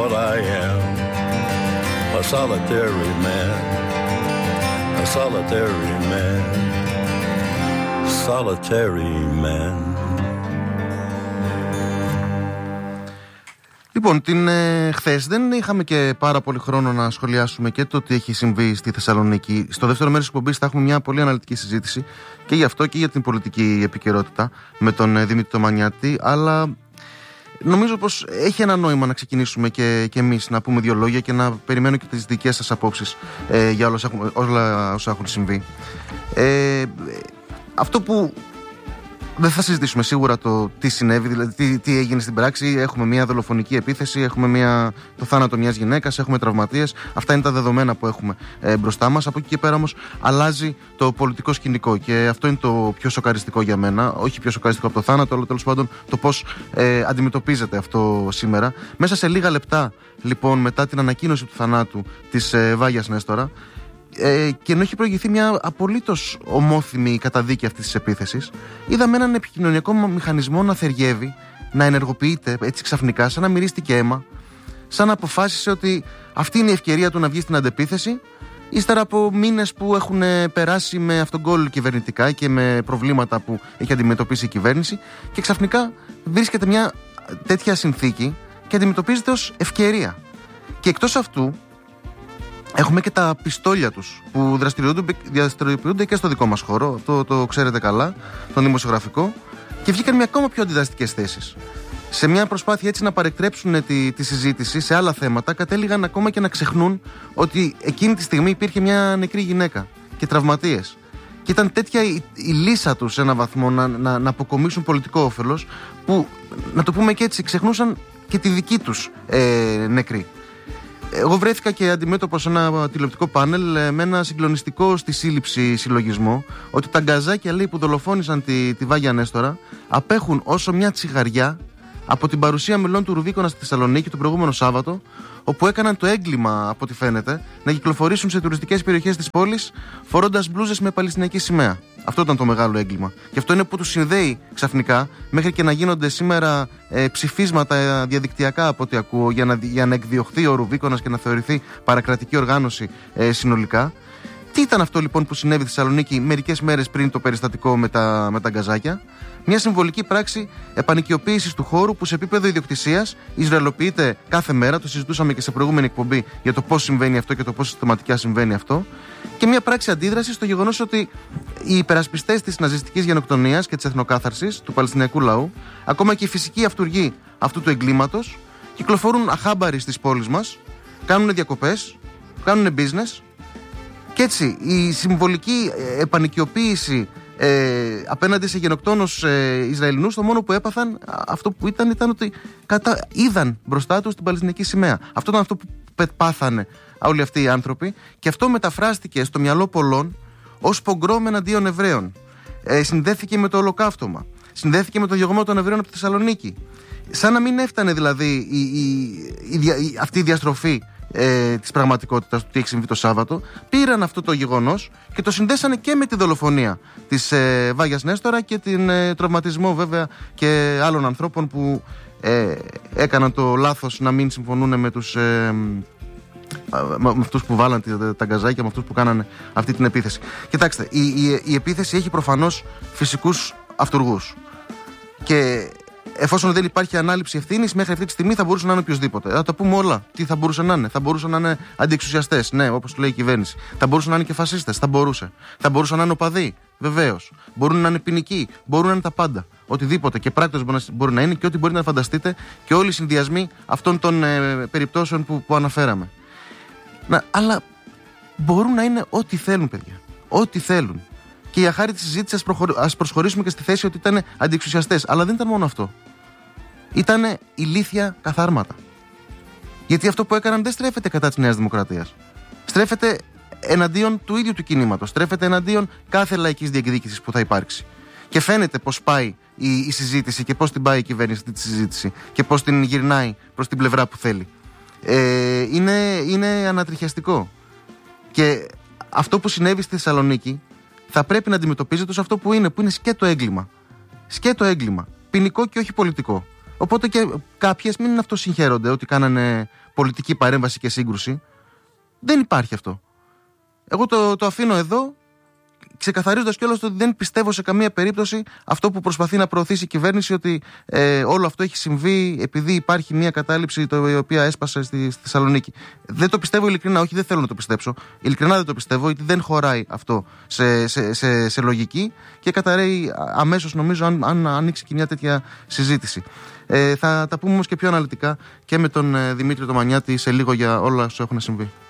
what I am, a solitary man, a solitary man, solitary man. Λοιπόν, χθες δεν είχαμε και πάρα πολύ χρόνο να σχολιάσουμε και το τι έχει συμβεί στη Θεσσαλονίκη. Στο δεύτερο μέρος της εκπομπής θα έχουμε μια πολύ αναλυτική συζήτηση και γι' αυτό και για την πολιτική επικαιρότητα με τον Δημήτρη Τομανιάτη. Αλλά νομίζω πως έχει ένα νόημα να ξεκινήσουμε και εμείς να πούμε δύο λόγια και να περιμένω και τις δικές σας απόψεις για όλα όσα έχουν συμβεί. Αυτό που δεν θα συζητήσουμε σίγουρα το τι συνέβη, δηλαδή τι έγινε στην πράξη. Έχουμε μια δολοφονική επίθεση, έχουμε το θάνατο μιας γυναίκας, έχουμε τραυματίες. Αυτά είναι τα δεδομένα που έχουμε μπροστά μας. Από εκεί και πέρα όμως αλλάζει το πολιτικό σκηνικό και αυτό είναι το πιο σοκαριστικό για μένα. Όχι πιο σοκαριστικό από το θάνατο, αλλά τέλος πάντων το πώς αντιμετωπίζεται αυτό σήμερα. Μέσα σε λίγα λεπτά, λοιπόν, μετά την ανακοίνωση του θανάτου της Βάγιας Νέστορα, και ενώ έχει προηγηθεί μια απολύτως ομόθυμη καταδίκη αυτής της επίθεσης, είδαμε έναν επικοινωνιακό μηχανισμό να θεργεύει, να ενεργοποιείται έτσι ξαφνικά, σαν να μυρίστηκε αίμα, σαν να αποφάσισε ότι αυτή είναι η ευκαιρία του να βγει στην αντεπίθεση, ύστερα από μήνες που έχουν περάσει με αυτογκόλ κυβερνητικά και με προβλήματα που έχει αντιμετωπίσει η κυβέρνηση, και ξαφνικά βρίσκεται μια τέτοια συνθήκη και αντιμετωπίζεται ως ευκαιρία. Και εκτός αυτού, έχουμε και τα πιστόλια τους που δραστηριοποιούνται και στο δικό μας χώρο, αυτό το ξέρετε καλά, τον δημοσιογραφικό, και βγήκαν με ακόμα πιο αντιδραστικές θέσεις. Σε μια προσπάθεια έτσι να παρεκτρέψουν τη συζήτηση σε άλλα θέματα, κατέληγαν ακόμα και να ξεχνούν ότι εκείνη τη στιγμή υπήρχε μια νεκρή γυναίκα και τραυματίες. Και ήταν τέτοια η λύσα τους σε έναν βαθμό να αποκομίσουν πολιτικό όφελος, που, να το πούμε και έτσι, ξεχνούσαν και τη δική τους νεκρή. Εγώ βρέθηκα και αντιμέτωπο σε ένα τηλεοπτικό πάνελ με ένα συγκλονιστικό στη σύλληψη συλλογισμό ότι τα γκαζάκια, λέει, που δολοφόνησαν τη Βάγια Νέστορα απέχουν όσο μια τσιγαριά από την παρουσία μελών του Ρουβίκονα στη Θεσσαλονίκη το προηγούμενο Σάββατο, όπου έκαναν το έγκλημα, από ό,τι φαίνεται, να κυκλοφορήσουν σε τουριστικές περιοχές της πόλης φορώντας μπλούζες με παλαιστινιακή σημαία. Αυτό ήταν το μεγάλο έγκλημα. Και αυτό είναι που τους συνδέει ξαφνικά, μέχρι και να γίνονται σήμερα ψηφίσματα διαδικτυακά, από ό,τι ακούω, για να εκδιωχθεί ο Ρουβίκονας και να θεωρηθεί παρακρατική οργάνωση συνολικά. Τι ήταν αυτό λοιπόν που συνέβη στη Θεσσαλονίκη μερικές μέρες πριν το περιστατικό με τα γκαζάκια? Μια συμβολική πράξη επανοικιοποίησης του χώρου που σε επίπεδο ιδιοκτησίας ισραηλοποιείται κάθε μέρα. Το συζητούσαμε και σε προηγούμενη εκπομπή για το πώς συμβαίνει αυτό και το πώς συστηματικά συμβαίνει αυτό. Και μια πράξη αντίδρασης στο γεγονός ότι οι υπερασπιστές της ναζιστικής γενοκτονίας και της εθνοκάθαρσης του Παλαιστινιακού λαού, ακόμα και οι φυσικοί αυτουργοί αυτού του εγκλήματος, κυκλοφορούν αχάμπαροι στις πόλεις μας, κάνουν διακοπές, κάνουν business. Και έτσι η συμβολική επανοικιοποίηση απέναντι σε γενοκτόνους Ισραηλινούς, το μόνο που έπαθαν, αυτό που ήταν ότι είδαν μπροστά τους την Παλαιστινιακή σημαία. Αυτό ήταν αυτό που πάθανε όλοι αυτοί οι άνθρωποι, και αυτό μεταφράστηκε στο μυαλό πολλών ως πογκρόμ εναντίον Εβραίων. Συνδέθηκε με το Ολοκαύτωμα, συνδέθηκε με το διωγμό των Εβραίων από τη Θεσσαλονίκη. Σαν να μην έφτανε δηλαδή αυτή η διαστροφή της πραγματικότητας του τι έχει συμβεί το Σάββατο, πήραν αυτό το γεγονός και το συνδέσανε και με τη δολοφονία της Βάγιας Νέστορα και την τραυματισμό βέβαια και άλλων ανθρώπων που έκαναν το λάθος να μην συμφωνούν με αυτούς που βάλαν τα γκαζάκια, με αυτούς που κάνανε αυτή την επίθεση. Κοιτάξτε, η επίθεση έχει προφανώς φυσικούς αυτουργούς, και εφόσον δεν υπάρχει ανάληψη ευθύνης, μέχρι αυτή τη στιγμή θα μπορούσε να είναι οποιοδήποτε. Θα τα πούμε όλα. Τι θα μπορούσε να είναι? Θα μπορούσαν να είναι αντιεξουσιαστές, ναι, όπως το λέει η κυβέρνηση. Θα μπορούσαν να είναι και φασίστες, θα μπορούσε. Θα μπορούσαν να είναι οπαδοί, βεβαίως. Μπορούν να είναι ποινικοί, μπορούν να είναι τα πάντα. Οτιδήποτε και πράκτορες μπορεί να είναι και ό,τι μπορείτε να φανταστείτε, και όλοι οι συνδυασμοί αυτών των περιπτώσεων που αναφέραμε. Αλλά μπορούν να είναι ό,τι θέλουν, παιδιά. Ό,τι θέλουν. Και για χάρη τη συζήτηση, ας προσχωρήσουμε και στη θέση ότι ήταν αντιεξουσιαστές. Αλλά δεν ήταν μόνο αυτό. Ήταν ηλίθια καθάρματα. Γιατί αυτό που έκαναν δεν στρέφεται κατά της Νέας Δημοκρατίας. Στρέφεται εναντίον του ίδιου του κινήματος. Στρέφεται εναντίον κάθε λαϊκής διεκδίκησης που θα υπάρξει. Και φαίνεται πώς πάει η συζήτηση και πώς την πάει η κυβέρνηση τη συζήτηση και πώς την γυρνάει προς την πλευρά που θέλει. Είναι ανατριχιαστικό. Και αυτό που συνέβη στη Θεσσαλονίκη θα πρέπει να αντιμετωπίζεται ως αυτό που είναι σκέτο έγκλημα. Σκέτο έγκλημα. Ποινικό και όχι πολιτικό. Οπότε και κάποιες μην αυτοσυγχαίρονται ότι κάνανε πολιτική παρέμβαση και σύγκρουση. Δεν υπάρχει αυτό. Εγώ το αφήνω εδώ, ξεκαθαρίζοντας κιόλας ότι δεν πιστεύω σε καμία περίπτωση αυτό που προσπαθεί να προωθήσει η κυβέρνηση, ότι όλο αυτό έχει συμβεί επειδή υπάρχει μια κατάληψη η οποία έσπασε στη Θεσσαλονίκη. Δεν το πιστεύω ειλικρινά, όχι, δεν θέλω να το πιστέψω. Ειλικρινά δεν το πιστεύω, γιατί δεν χωράει αυτό σε λογική και καταραίει αμέσως, νομίζω, αν ανοίξει και μια τέτοια συζήτηση. Θα τα πούμε όμως και πιο αναλυτικά και με τον Δημήτρη Τομανιάτη σε λίγο για όλα όσα έχουν συμβεί.